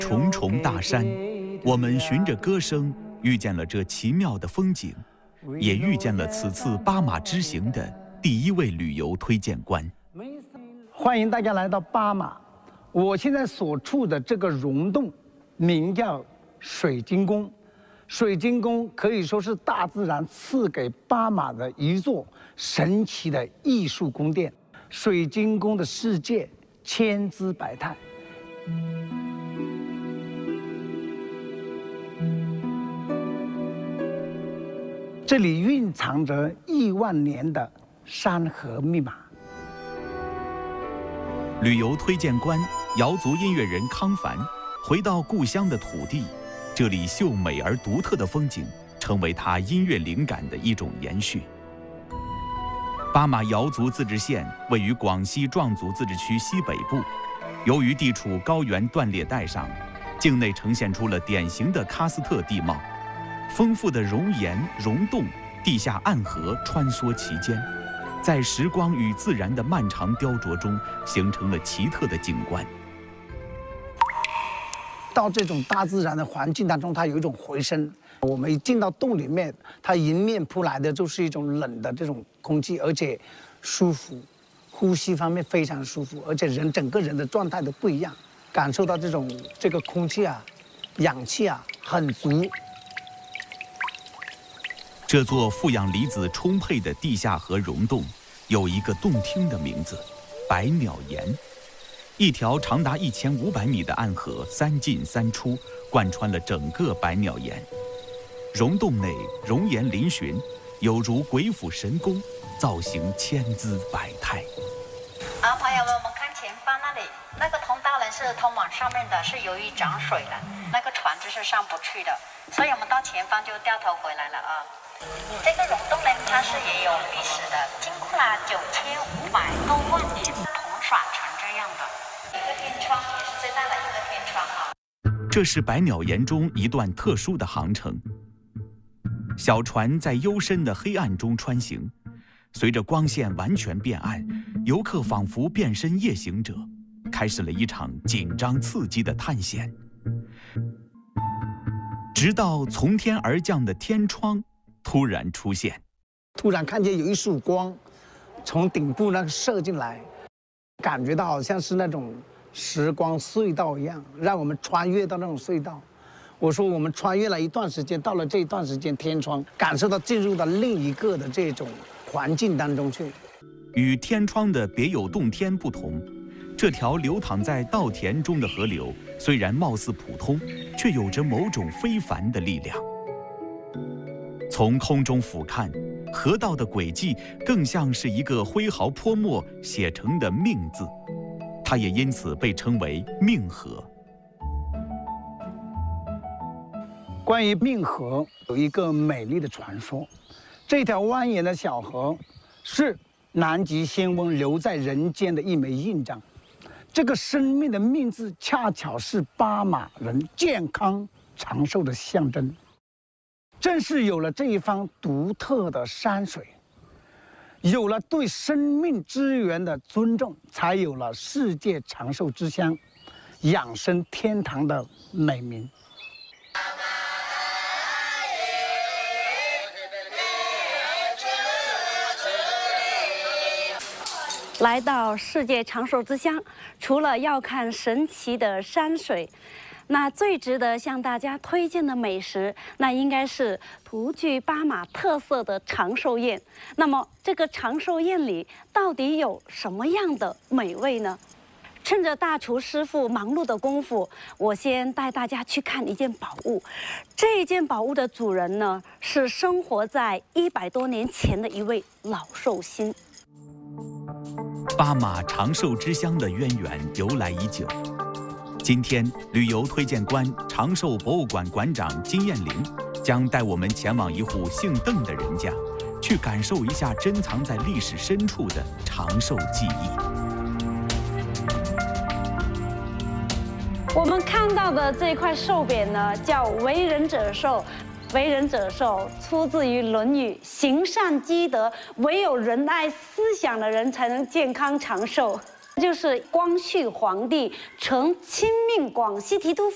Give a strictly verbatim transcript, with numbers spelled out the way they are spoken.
重重大山，我们循着歌声遇见了这奇妙的风景，也遇见了此次巴马之行的第一位旅游推荐官。 欢迎大家来到巴马，我现在所处的这个溶洞名叫水晶宫。水晶宫可以说是大自然赐给巴马的一座神奇的艺术宫殿。水晶宫的世界千姿百态，这里蕴藏着亿万年的山河密码。 旅游推荐官、瑶族音乐人康凡回到故乡的土地，这里秀美而独特的风景成为他音乐灵感的一种延续。巴马瑶族自治县位于广西壮族自治区西北部，由于地处高原断裂带上，境内呈现出了典型的喀斯特地貌，丰富的熔岩、溶洞、地下暗河穿梭其间，在时光与自然的漫长雕琢中，形成了奇特的景观。 到这种大自然的环境当中，它有一种回声。我们一进到洞里面，它迎面扑来的就是一种冷的这种空气，而且舒服，呼吸方面非常舒服，而且人整个人的状态都不一样，感受到这种这个空气啊、氧气啊很足。 这座富氧离子充沛的地下河溶洞有一个动听的名字——百鸟岩。一条长达一千五百米的暗河三进三出，贯穿了整个百鸟岩。溶洞内熔岩嶙峋，有如鬼斧神工，造型千姿百态。 啊，朋友们，我们看前方那里，那个通道呢是通往上面的，是由于涨水了，那个船就是上不去的，所以我们到前方就掉头回来了啊。这个溶洞呢，它是也有历史的，经过了九千五百多万年同耍成这样的。一个天窗也是最大的一个天窗啊。 这是百鸟岩中一段特殊的航程。小船在幽深的黑暗中穿行，随着光线完全变暗，游客仿佛变身夜行者，开始了一场紧张刺激的探险。直到从天而降的天窗突然出现， 突然看见有一束光从顶部那个射进来，感觉到好像是那种时光隧道一样，让我们穿越到那种隧道。我说我们穿越了一段时间，到了这一段时间天窗，感受到进入到另一个的这种环境当中去。 与天窗的别有洞天不同，这条流淌在稻田中的河流虽然貌似普通，却有着某种非凡的力量。从空中俯瞰，河道的轨迹更像是一个挥毫泼墨写成的命字，它也因此被称为命河。 关于命河有一个美丽的传说，这条蜿蜒的小河是南极仙翁留在人间的一枚印章。这个生命的命字恰巧是巴马人健康长寿的象征。正是有了这一方独特的山水，有了对生命之源的尊重，才有了世界长寿之乡、养生天堂的美名。 来到世界长寿之乡，除了要看神奇的山水，那最值得向大家推荐的美食，那应该是独具巴马特色的长寿宴。那么，这个长寿宴里到底有什么样的美味呢？趁着大厨师傅忙碌的功夫，我先带大家去看一件宝物。这件宝物的主人呢，是生活在一百多年前的一位老寿星。 巴马长寿之乡的渊源由来已久。今天，旅游推荐官、长寿博物馆馆长金燕玲将带我们前往一户姓邓的人家，去感受一下珍藏在历史深处的长寿记忆。 我们看到的这块寿匾呢，叫“为人者寿”。为人者寿出自于《论语》，行善积德，唯有仁爱思想的人才能健康长寿。就是光绪皇帝承亲命广西提督